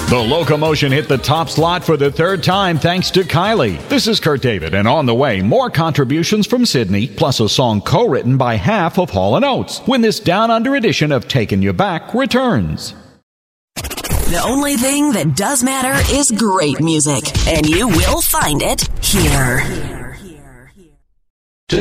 The Locomotion hit the top slot for the third time thanks to Kylie. This is Kurt David, and on the way, more contributions from Sydney, plus a song co-written by half of Hall & Oates, when this down-under edition of Taking You Back returns. The only thing that does matter is great music, and you will find it here.